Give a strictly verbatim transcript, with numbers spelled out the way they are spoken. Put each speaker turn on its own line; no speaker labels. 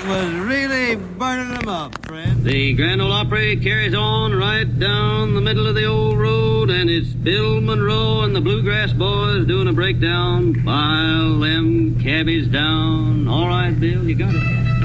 was really burning them up, friend.
The Grand Ole Opry carries on right down the middle of the old road, and it's Bill Monroe and the Bluegrass Boys doing a breakdown. File them cabbies down. All right, Bill, you got it.